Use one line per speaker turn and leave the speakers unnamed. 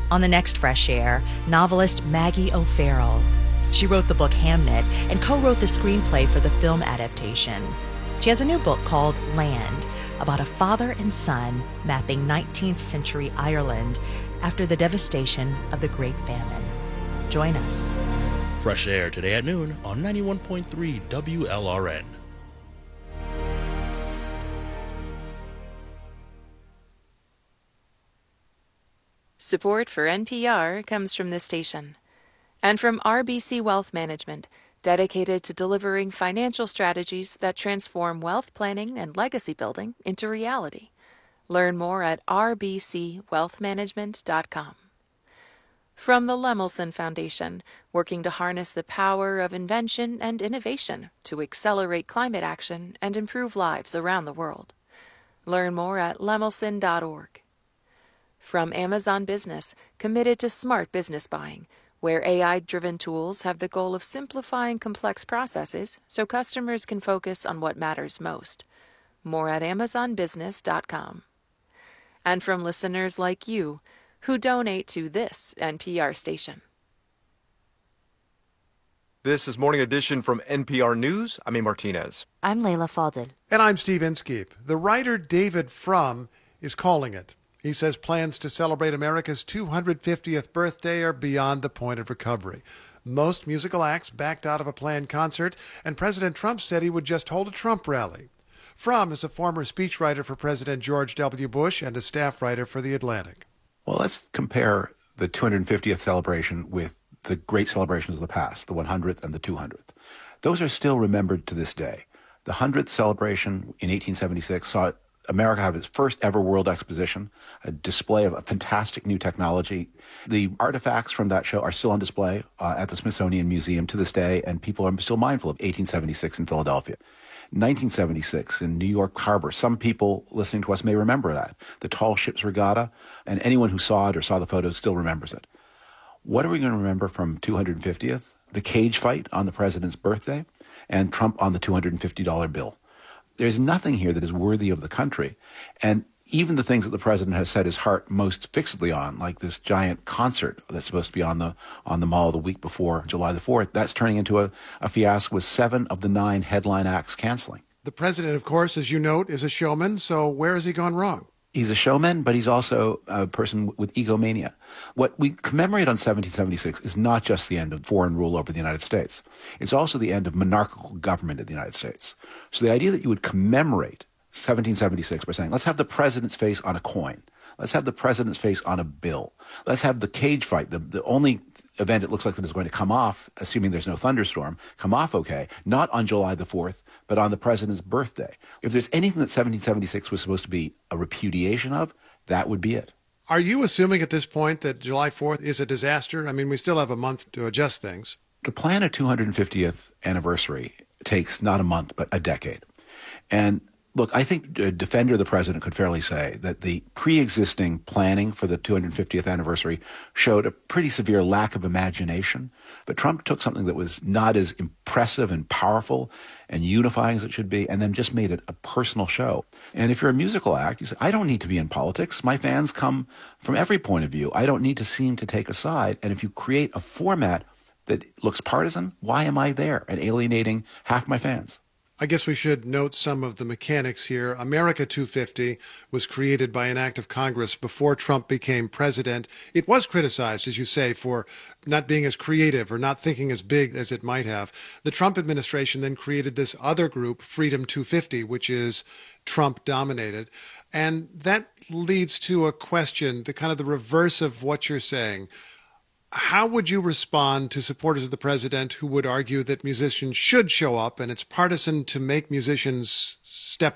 On the next Fresh Air, novelist Maggie O'Farrell. She wrote the book Hamnet and co-wrote the screenplay for the film adaptation. She has a new book called Land, about a father and son mapping 19th century Ireland after the devastation of the Great Famine. Join us.
Fresh Air today at noon on 91.3 WLRN.
Support for NPR comes from this station and from RBC Wealth Management, dedicated to delivering financial strategies that transform wealth planning and legacy building into reality. Learn more at rbcwealthmanagement.com. From the Lemelson Foundation, working to harness the power of invention and innovation to accelerate climate action and improve lives around the world. Learn more at lemelson.org. From Amazon Business, committed to smart business buying, where AI-driven tools have the goal of simplifying complex processes so customers can focus on what matters most. More at amazonbusiness.com. And from listeners like you, who donate to this NPR station.
This is Morning Edition from NPR News. I'm A. Martinez.
I'm Layla Fadel.
And I'm Steve Inskeep. The writer David Frum is calling it. He says plans to celebrate America's 250th birthday are beyond the point of recovery. Most musical acts backed out of a planned concert, and President Trump said he would just hold a Trump rally. Frum is a former speechwriter for President George W. Bush and a staff writer for The Atlantic.
Well, let's compare the 250th celebration with the great celebrations of the past, the 100th and the 200th. Those are still remembered to this day. The 100th celebration in 1876 saw America have its first ever World Exposition, a display of a fantastic new technology. The artifacts from that show are still on display at the Smithsonian Museum to this day, and people are still mindful of 1876 in Philadelphia. 1976 in New York Harbor. Some people listening to us may remember that. The tall ship's regatta, and anyone who saw it or saw the photos still remembers it. What are we going to remember from 250th? The cage fight on the president's birthday and Trump on the $250 bill. There's nothing here that is worthy of the country. And even the things that the president has set his heart most fixedly on, like this giant concert that's supposed to be on the Mall the week before July the 4th, that's turning into a fiasco with 7 of the 9 headline acts canceling.
The president, of course, as you note, is a showman, so where has he gone wrong?
He's a showman, but he's also a person with egomania. What we commemorate on 1776 is not just the end of foreign rule over the United States. It's also the end of monarchical government in the United States. So the idea that you would commemorate 1776 by saying, let's have the president's face on a coin. Let's have the president's face on a bill. Let's have the cage fight, the only event it looks like that is going to come off, assuming there's no thunderstorm, come off okay, not on July the 4th, but on the president's birthday. If there's anything that 1776 was supposed to be a repudiation of, that would be it.
Are you assuming at this point that July 4th is a disaster? I mean, we still have a month to adjust things.
To plan a 250th anniversary takes not a month, but a decade. And look, I think a defender of the president could fairly say that the pre-existing planning for the 250th anniversary showed a pretty severe lack of imagination. But Trump took something that was not as impressive and powerful and unifying as it should be, and then just made it a personal show. And if you're a musical act, you say, I don't need to be in politics. My fans come from every point of view. I don't need to seem to take a side. And if you create a format that looks partisan, why am I there and alienating half my fans?
I guess we should note some of the mechanics here. America 250 was created by an act of Congress before Trump became president. It was criticized, as you say, for not being as creative or not thinking as big as it might have. The Trump administration then created this other group, Freedom 250, which is Trump-dominated. And that leads to a question, the kind of the reverse of what you're saying. How would you respond to supporters of the president who would argue that musicians should show up and it's partisan to make musicians step